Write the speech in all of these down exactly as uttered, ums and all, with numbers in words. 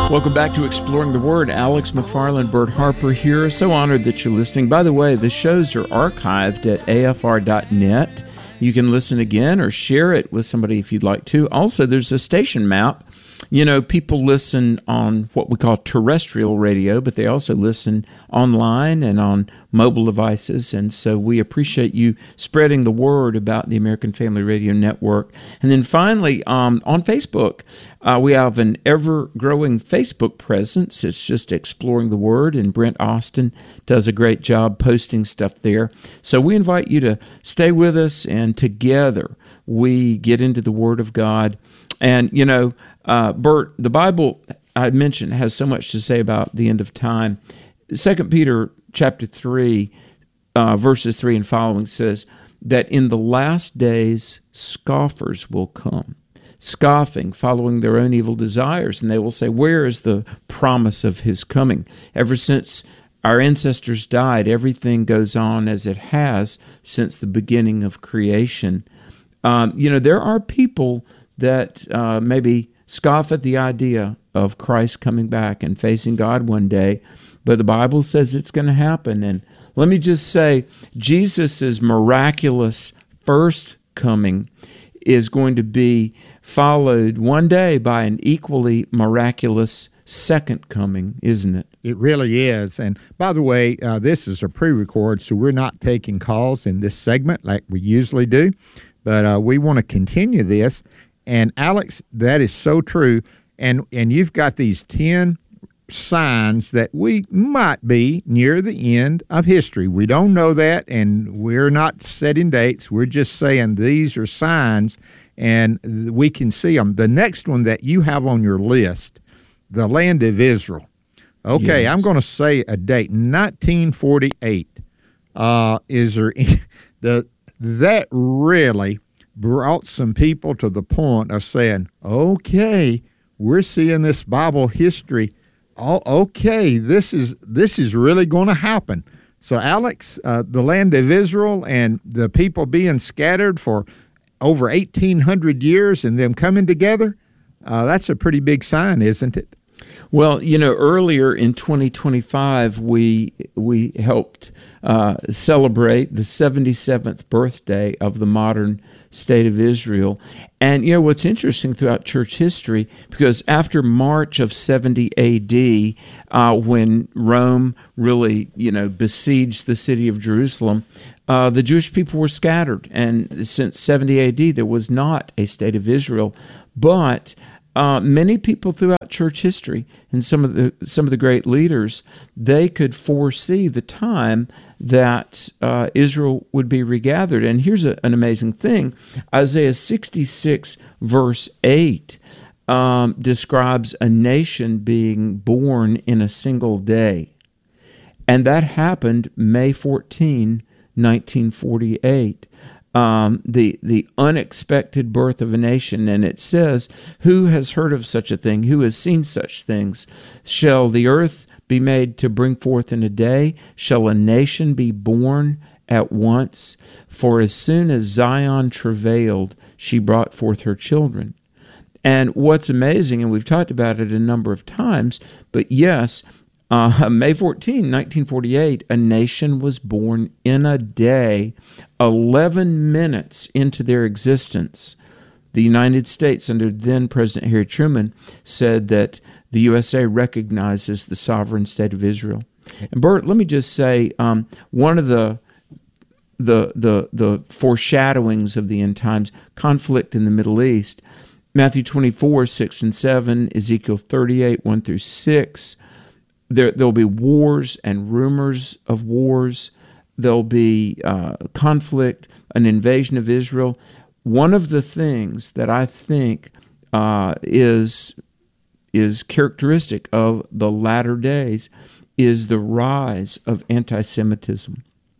Welcome back to Exploring the Word. Alex McFarland, Bert Harper here. So honored that you're listening. By the way, the shows are archived at A F R dot net. You can listen again or share it with somebody if you'd like to. Also, there's a station map. You know, people listen on what we call terrestrial radio, but they also listen online and on mobile devices. And so we appreciate you spreading the word about the American Family Radio Network. And then finally, um, on Facebook, uh, we have an ever-growing Facebook presence. It's just Exploring the Word, and Brent Austin does a great job posting stuff there. So we invite you to stay with us, and together we get into the Word of God. And, you know, Uh, Bert, the Bible, I mentioned, has so much to say about the end of time. Second Peter chapter three, uh, verses three and following says that in the last days scoffers will come, scoffing, following their own evil desires, and they will say, where is the promise of his coming? Ever since our ancestors died, everything goes on as it has since the beginning of creation. Um, you know, there are people that uh, maybe scoff at the idea of Christ coming back and facing God one day, but the Bible says it's going to happen. And let me just say, Jesus' miraculous first coming is going to be followed one day by an equally miraculous second coming, isn't it? It really is. And by the way, uh, this is a pre-record, so we're not taking calls in this segment like we usually do, but uh, we want to continue this. And Alex, that is so true. And and you've got these ten signs that we might be near the end of history. We don't know that, and we're not setting dates. We're just saying these are signs, and we can see them. The next one that you have on your list, the land of Israel. Okay, yes. I'm going to say a date, nineteen forty-eight. Uh, is there the that really brought some people to the point of saying, okay, we're seeing this Bible history. Oh, okay, this is this is really going to happen. So, Alex, uh, the land of Israel and the people being scattered for over eighteen hundred years and them coming together, uh, that's a pretty big sign, isn't it? Well, you know, earlier in twenty twenty-five, we we helped uh, celebrate the seventy-seventh birthday of the modern state of Israel. And, you know, what's interesting throughout church history, because after March of seventy A D, uh, when Rome really, you know, besieged the city of Jerusalem, uh, the Jewish people were scattered. And since seventy A D, there was not a state of Israel. But Uh, many people throughout church history and some of the some of the great leaders, they could foresee the time that uh, Israel would be regathered. And here's a, an amazing thing. Isaiah sixty-six, verse eight, um, describes a nation being born in a single day. And that happened May fourteenth, nineteen forty-eight. Um, the the unexpected birth of a nation. And it says, who has heard of such a thing? Who has seen such things? Shall the earth be made to bring forth in a day? Shall a nation be born at once? For as soon as Zion travailed, she brought forth her children. And what's amazing, and we've talked about it a number of times, but yes, Uh, May fourteenth, nineteen forty-eight, a nation was born in a day, eleven minutes into their existence. The United States, under then President Harry Truman, said that the U S A recognizes the sovereign state of Israel. And Bert, let me just say, um, one of the the the the foreshadowings of the end times, conflict in the Middle East, Matthew twenty-four, six and seven, Ezekiel thirty-eight, one through six. There, there'll be wars and rumors of wars. There'll be uh, conflict, an invasion of Israel. One of the things that I think uh, is is characteristic of the latter days is the rise of anti-Semitism.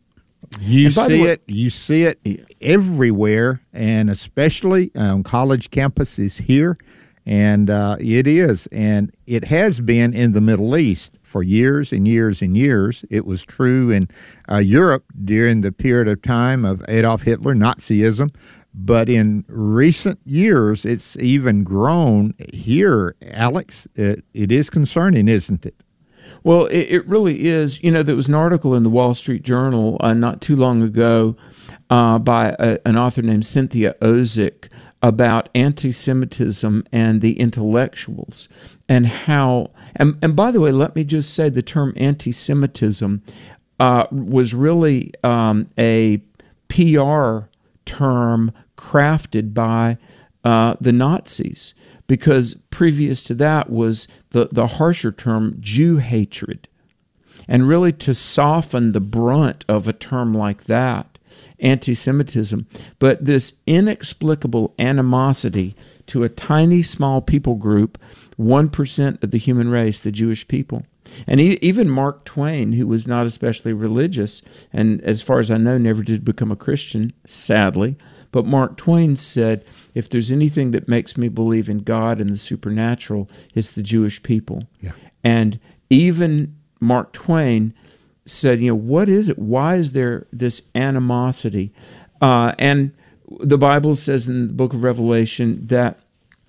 You see way, it. You see it everywhere, and especially on college campuses here. And uh, it is, and it has been in the Middle East for years and years and years. It was true in uh, Europe during the period of time of Adolf Hitler, Nazism. But in recent years, it's even grown here, Alex. It, it is concerning, isn't it? Well, it, it really is. You know, there was an article in the Wall Street Journal uh, not too long ago uh, by a, an author named Cynthia Ozick about anti-Semitism and the intellectuals and how, and, and by the way, let me just say the term anti-Semitism uh, was really um, a P R term crafted by uh, the Nazis, because previous to that was the, the harsher term Jew hatred. And really to soften the brunt of a term like that, anti-Semitism, but this inexplicable animosity to a tiny small people group, one percent of the human race, the Jewish people. And he, even Mark Twain, who was not especially religious, and as far as I know, never did become a Christian, sadly, but Mark Twain said, if there's anything that makes me believe in God and the supernatural, it's the Jewish people. Yeah. And even Mark Twain said, you know, what is it? Why is there this animosity? Uh, and the Bible says in the book of Revelation that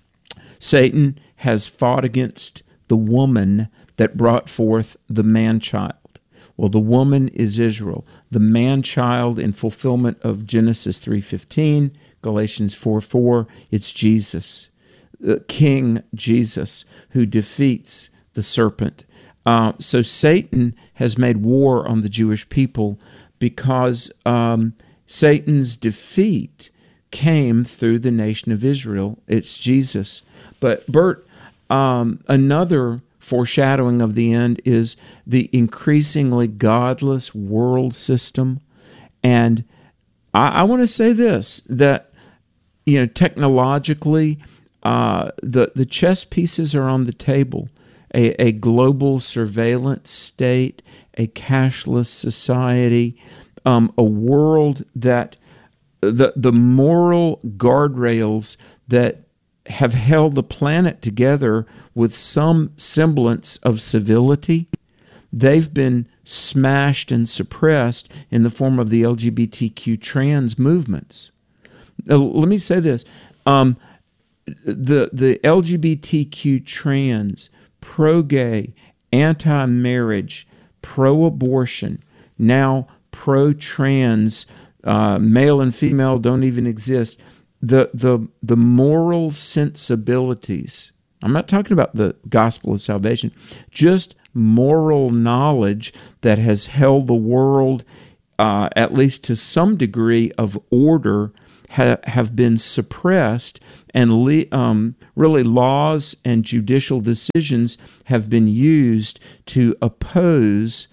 Satan has fought against the woman that brought forth the man-child. Well, the woman is Israel. The man-child, in fulfillment of Genesis three fifteen, Galatians four four, it's Jesus, King Jesus, who defeats the serpent. Uh, so Satan has made war on the Jewish people because um, Satan's defeat came through the nation of Israel. It's Jesus. But Bert, um, another foreshadowing of the end is the increasingly godless world system. And I, I want to say this, that, you know, technologically, uh, the, the chess pieces are on the table. A, a global surveillance state, a cashless society, um, a world that the the moral guardrails that have held the planet together with some semblance of civility, they've been smashed and suppressed in the form of the L G B T Q trans movements. Now, let me say this. Um, the, the L G B T Q trans, pro-gay, anti-marriage, pro-abortion, now pro-trans, uh, male and female don't even exist. The, the, the moral sensibilities, I'm not talking about the gospel of salvation, just moral knowledge that has held the world, uh, at least to some degree of order, ha- have been suppressed, and le- um, really laws and judicial decisions have been used to oppose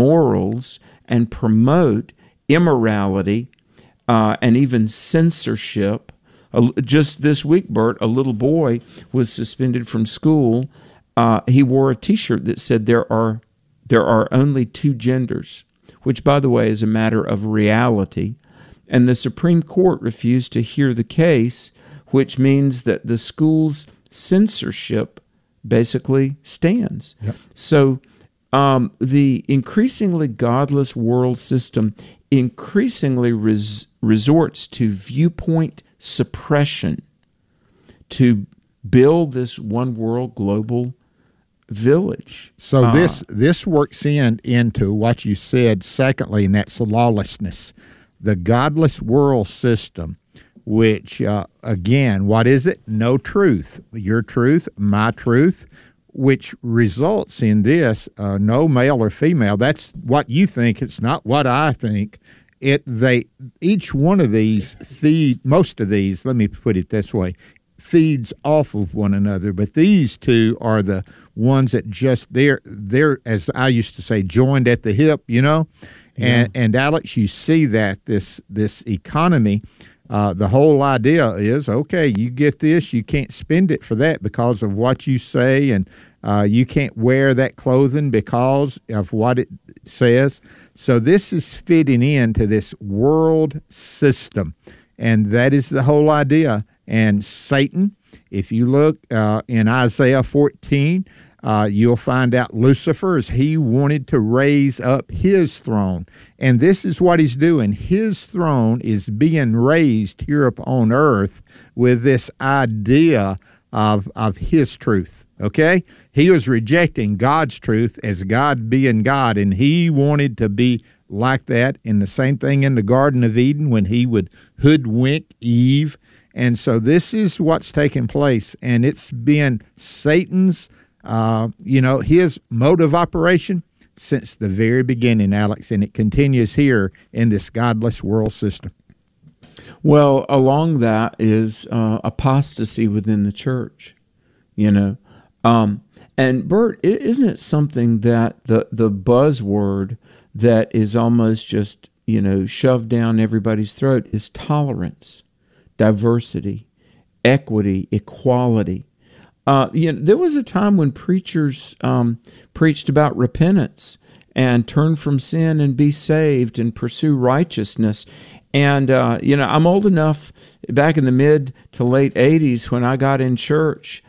morals and promote immorality uh, and even censorship. Uh, just this week, Bert, a little boy was suspended from school. Uh, he wore a T-shirt that said there are there are only two genders, which, by the way, is a matter of reality. And the Supreme Court refused to hear the case, which means that the school's censorship basically stands. Yep. So um, the increasingly godless world system increasingly res- resorts to viewpoint suppression to build this one world global village. So uh, this this works in into what you said secondly, and that's lawlessness. The godless world system, which, uh, again, what is it? No truth. Your truth, my truth, which results in this, uh, no male or female. That's what you think. It's not what I think. It they each one of these feed, most of these, let me put it this way, feeds off of one another. But these two are the ones that just, they're, they're as I used to say, joined at the hip, you know? And, yeah. and Alex, you see that this this economy, uh, the whole idea is, okay, you get this, you can't spend it for that because of what you say, and uh, you can't wear that clothing because of what it says. So this is fitting into this world system, and that is the whole idea. And Satan, if you look uh, in Isaiah fourteen, Uh, you'll find out Lucifer, as he wanted to raise up his throne. And this is what he's doing. His throne is being raised here upon earth with this idea of, of his truth, okay? He was rejecting God's truth as God being God, and he wanted to be like that. And the same thing in the Garden of Eden when he would hoodwink Eve. And so this is what's taking place, and it's been Satan's Uh, you know, his mode of operation since the very beginning, Alex, and it continues here in this godless world system. Well, along that is uh, apostasy within the church, you know. Um, and Bert, isn't it something that the, the buzzword that is almost just, you know, shoved down everybody's throat is tolerance, diversity, equity, equality. Uh, you know, there was a time when preachers um, preached about repentance and turn from sin and be saved and pursue righteousness. And, uh, you know, I'm old enough back in the mid to late eighties when I got in church.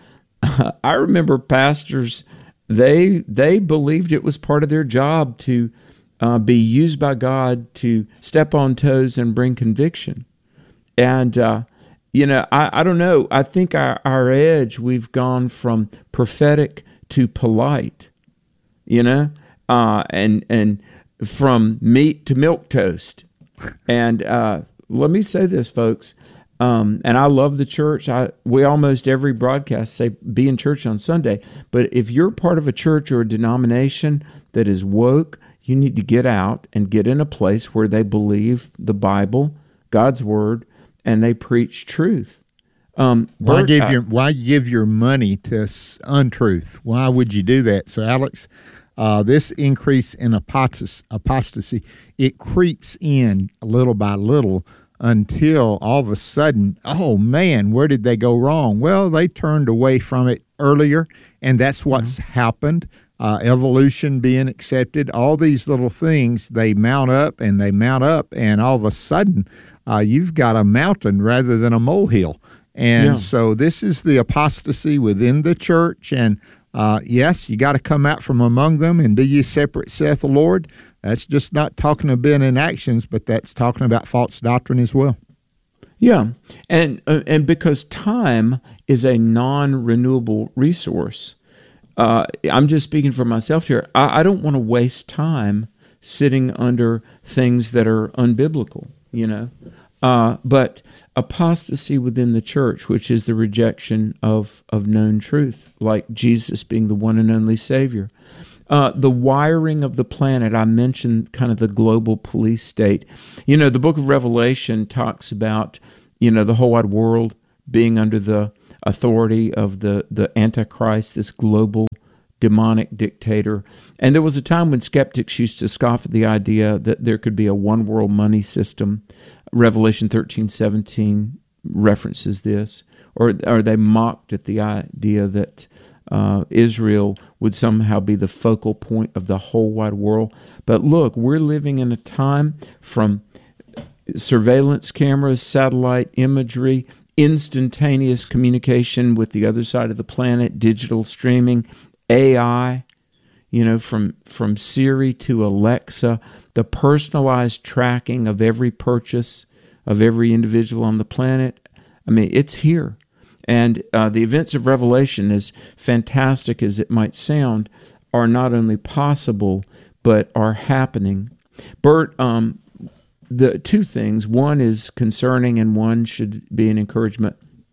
I remember pastors, they they believed it was part of their job to uh, be used by God to step on toes and bring conviction. And, uh You know, I, I don't know. I think our, our edge, we've gone from prophetic to polite, you know, uh, and and from meat to milk toast. And uh, let me say this, folks, um, and I love the church. I we almost every broadcast say be in church on Sunday. But if you're part of a church or a denomination that is woke, you need to get out and get in a place where they believe the Bible, God's Word, and they preach truth. Um, why Bert, give uh, your Why give your money to untruth? Why would you do that? So, Alex, uh, this increase in apostasy, apostasy, it creeps in little by little until all of a sudden, oh man, where did they go wrong? Well, they turned away from it earlier, and that's what's mm-hmm. happened. Uh, evolution being accepted, all these little things, they mount up and they mount up, and all of a sudden, Uh, you've got a mountain rather than a molehill. And yeah. so this is the apostasy within the church. And uh, yes, you got to come out from among them and be ye separate, saith the Lord. That's just not talking about in actions, but that's talking about false doctrine as well. Yeah, and uh, and because time is a non-renewable resource, uh, I'm just speaking for myself here. I, I don't want to waste time sitting under things that are unbiblical. You know, uh, but apostasy within the church, which is the rejection of, of known truth, like Jesus being the one and only Savior. Uh, the wiring of the planet, I mentioned kind of the global police state. You know, the book of Revelation talks about, you know, the whole wide world being under the authority of the, the Antichrist, this global demonic dictator. And there was a time when skeptics used to scoff at the idea that there could be a one-world money system. Revelation thirteen seventeen references this. Or, or they mocked at the idea that uh, Israel would somehow be the focal point of the whole wide world. But look, we're living in a time from surveillance cameras, satellite imagery, instantaneous communication with the other side of the planet, digital streaming, A I, you know, from, from Siri to Alexa, the personalized tracking of every purchase of every individual on the planet. I mean, it's here. And uh, the events of Revelation, as fantastic as it might sound, are not only possible, but are happening. Bert, um, the two things, one is concerning and one should be an encouragement.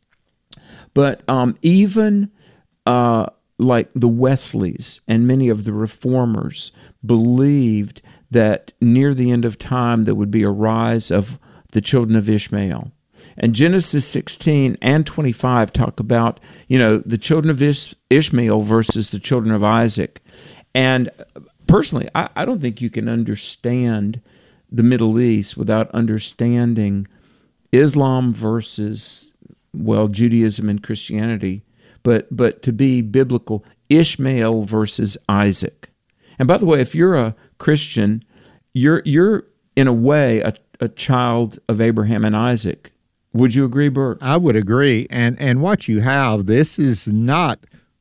But um, even uh, like the Wesleys and many of the reformers believed that near the end of time there would be a rise of the children of Ishmael. And Genesis sixteen and twenty-five talk about, you know, the children of Ish- Ishmael versus the children of Isaac. And personally, I, I don't think you can understand the Middle East without understanding Islam versus, well, Judaism and Christianity. But but to be biblical, Ishmael versus Isaac. And by the way, if you're a Christian, you're you're in a way a, a child of Abraham and Isaac. Would you agree, Bert? I would agree. And and what you have, this is not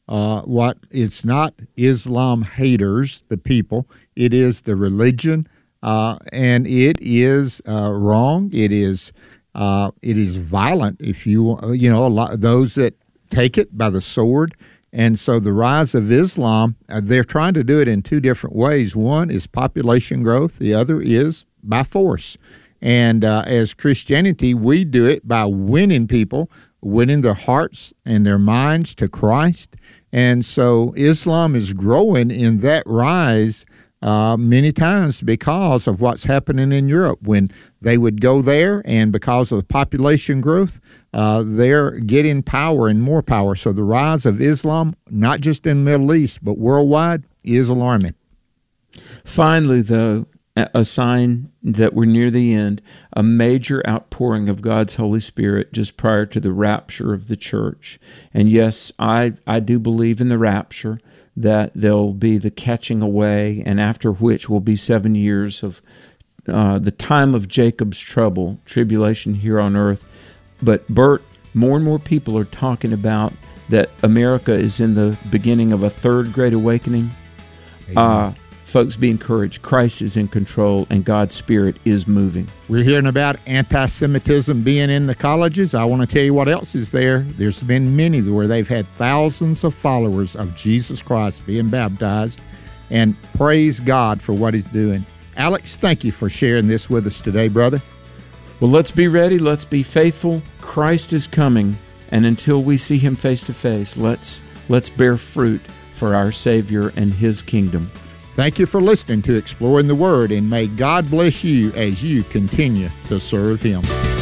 uh, what it's not Islam haters, the people. It is the religion, uh, and it is uh, wrong. It is uh, it is violent. If you you know a lot those that take it by the sword. And so the rise of Islam, uh, they're trying to do it in two different ways. One is population growth. The other is by force. And uh, as Christianity, we do it by winning people, winning their hearts and their minds to Christ. And so Islam is growing in that rise uh, many times because of what's happening in Europe. When they would go there, and because of the population growth, uh, they're getting power and more power. So the rise of Islam, not just in the Middle East, but worldwide, is alarming. Finally, though, a sign that we're near the end, a major outpouring of God's Holy Spirit just prior to the rapture of the church. And yes, I, I do believe in the rapture, that there'll be the catching away, and after which will be seven years of uh, the time of Jacob's trouble, tribulation here on earth. But Bert, more and more people are talking about that America is in the beginning of a third great awakening. Uh, folks, be encouraged. Christ is in control, and God's Spirit is moving. We're hearing about anti-Semitism being in the colleges. I want to tell you what else is there. There's been many where they've had thousands of followers of Jesus Christ being baptized, and praise God for what He's doing. Alex, thank you for sharing this with us today, brother. Well, let's be ready. Let's be faithful. Christ is coming, and until we see Him face to face, let's let's bear fruit for our Savior and His kingdom. Thank you for listening to Exploring the Word, and may God bless you as you continue to serve Him.